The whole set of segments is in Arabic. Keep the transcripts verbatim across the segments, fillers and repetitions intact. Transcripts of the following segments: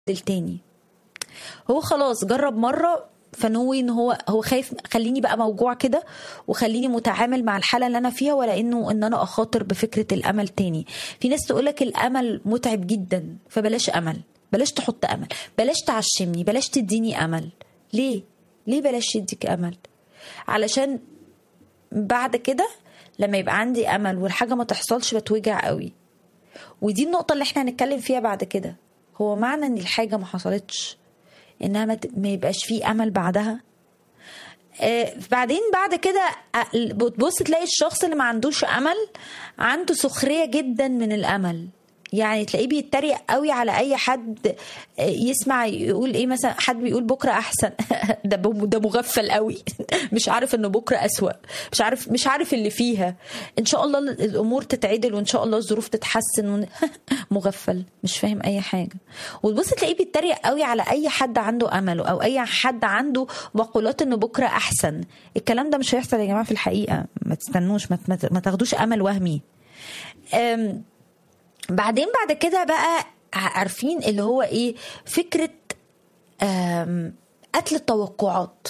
تاني. هو خلاص جرب مرة فنوي ان هو هو خايف خليني بقى موجوع كده وخليني متعامل مع الحالة اللي انا فيها، ولا انه ان انا اخاطر بفكرة الامل تاني. في ناس تقولك الامل متعب جدا فبلاش امل، بلاش تحط امل، بلاش تعشمني، بلاش تديني امل. ليه ليه بلاش يديك امل؟ علشان بعد كده لما يبقى عندي امل والحاجة ما تحصلش بتوجع قوي. ودي النقطة اللي احنا هنتكلم فيها بعد كده. هو معنى ان الحاجة ما حصلتش انها ما يبقاش فيه امل بعدها؟ آه بعدين بعد كده بتبص تلاقي الشخص اللي ما عندوش امل عنده سخرية جدا من الامل. يعني تلاقيه بيتريق قوي على اي حد يسمع يقول ايه، مثلا حد بيقول بكره احسن ده ده مغفل قوي مش عارف انه بكره اسوأ، مش عارف مش عارف اللي فيها، ان شاء الله الامور تتعدل وان شاء الله الظروف تتحسن مغفل مش فاهم اي حاجه. وتبص تلاقيه بيتريق قوي على اي حد عنده امل او اي حد عنده مقولات انه بكره احسن. الكلام ده مش هيحصل يا جماعه في الحقيقه، ما تستنوش، ما, ما تاخدوش امل وهمي. أم بعدين بعد كده بقى عارفين اللي هو ايه فكرة قتل التوقعات.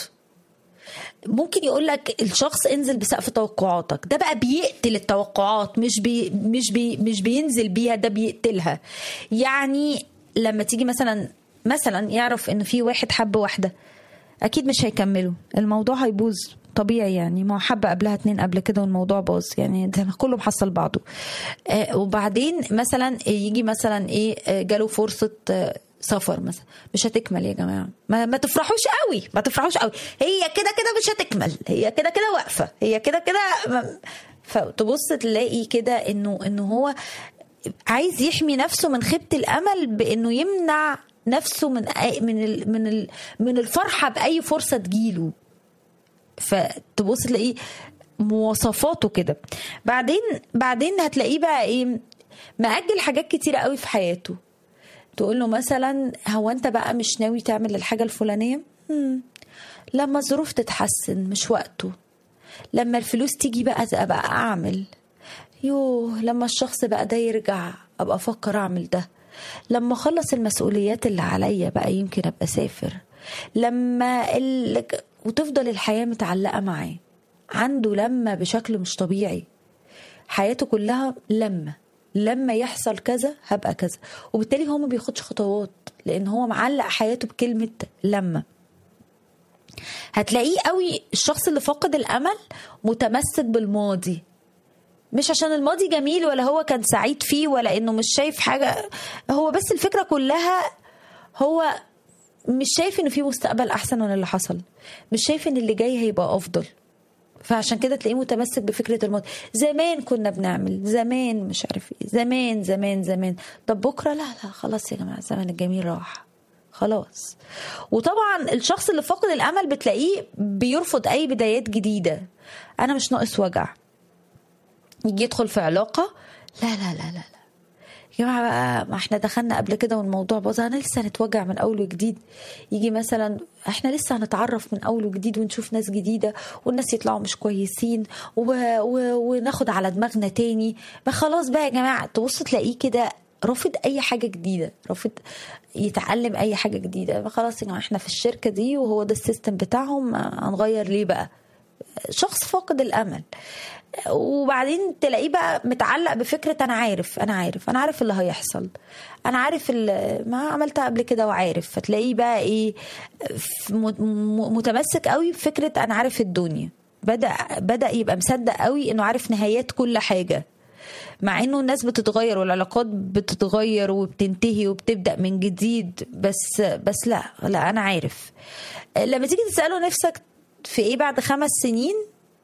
ممكن يقول لك الشخص انزل بسقف توقعاتك، ده بقى بيقتل التوقعات، مش بي مش بي مش بينزل بيها، ده بيقتلها. يعني لما تيجي مثلا مثلا يعرف ان في واحد حب واحدة اكيد مش هيكملوا، الموضوع هيبوظ طبيعي. يعني ما حب قبلها اتنين قبل كده والموضوع باظ، يعني ده كله محصل بعضه. آه وبعدين مثلا يجي مثلا ايه آه جاله فرصة آه سفر مثلا، مش هتكمل يا جماعه. ما, ما تفرحوش قوي، ما تفرحوش قوي، هي كده كده مش هتكمل، هي كده كده واقفه، هي كده كده. فتبص تلاقي كده انه انه هو عايز يحمي نفسه من خيبه الامل بانه يمنع نفسه من من ال من ال من الفرحه باي فرصه تجيله. فتبص تلاقيه مواصفاته كده. بعدين بعدين هتلاقيه بقى ايه مأجل حاجات كتيره قوي في حياته. تقول له مثلا هو انت بقى مش ناوي تعمل الحاجه الفلانيه؟ لما الظروف تتحسن، مش وقته. لما الفلوس تيجي بقى ابقى اعمل. يوه لما الشخص بقى ده يرجع ابقى افكر اعمل ده. لما اخلص المسؤوليات اللي عليا بقى يمكن ابقى اسافر. لما ال... وتفضل الحياه متعلقه معاه. عنده لما بشكل مش طبيعي، حياته كلها لما لما يحصل كذا هبقى كذا. وبالتالي هو ما بياخدش خطوات لان هو معلق حياته بكلمة لما. هتلاقيه قوي الشخص اللي فاقد الامل متمسك بالماضي، مش عشان الماضي جميل ولا هو كان سعيد فيه ولا انه مش شايف حاجة، هو بس الفكرة كلها هو مش شايف انه في مستقبل احسن من اللي حصل، مش شايف ان اللي جاي هيبقى افضل. فعشان كده تلاقيه متمسك بفكرة الماضي. زمان كنا بنعمل، زمان مش عارف ايه، زمان زمان زمان. طب بكرة لا لا خلاص يا جماعة، الزمن الجميل راح خلاص. وطبعا الشخص اللي فاقد الامل بتلاقيه بيرفض اي بدايات جديدة. انا مش ناقص وجع. يجي يدخل في علاقة، لا لا لا لا لا يا جماعة بقى، ما احنا دخلنا قبل كده والموضوع باظ، انا لسه هنتوجع من اول وجديد. يجي مثلا احنا لسه هنتعرف من اول وجديد ونشوف ناس جديدة والناس يطلعوا مش كويسين و... و... وناخد على دماغنا تاني. ما خلاص بقى يا جماعة. تبص تلاقيه كده رافض اي حاجة جديدة، رافض يتعلم اي حاجة جديدة. خلاص يا جماعة احنا في الشركة دي وهو ده السيستم بتاعهم، هنغير ليه بقى؟ شخص فاقد الامل. وبعدين تلاقيه بقى متعلق بفكرة أنا عارف أنا عارف أنا عارف اللي هيحصل، أنا عارف اللي ما عملتها قبل كده وعارف. فتلاقيه بقى إيه متمسك قوي بفكرة أنا عارف الدنيا. بدأ بدأ يبقى مصدق قوي إنه عارف نهايات كل حاجة، مع إنه الناس بتتغير والعلاقات بتتغير وبتنتهي وبتبدأ من جديد. بس بس لا لا أنا عارف. لما تيجي تسأله نفسك في إيه بعد خمس سنين،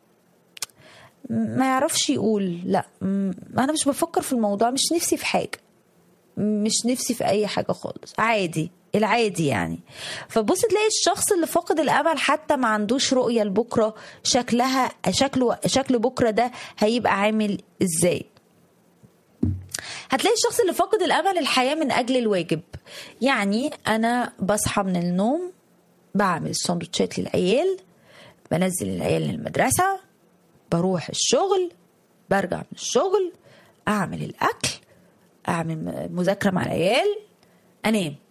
ما يعرفش يقول لا. انا مش بفكر في الموضوع، مش نفسي في حاجه، مش نفسي في اي حاجه خالص، عادي العادي يعني. فبص تلاقي الشخص اللي فاقد الامل حتى ما عندوش رؤيه لبكره، شكلها شكله شكل بكره ده هيبقى عامل ازاي. هتلاقي الشخص اللي فاقد الامل الحياه من اجل الواجب. يعني انا بصحى من النوم، بعمل السندوتشات للعيال، بنزل العيال للمدرسه، بروح الشغل، برجع من الشغل، اعمل الاكل، اعمل مذاكره مع العيال، انام.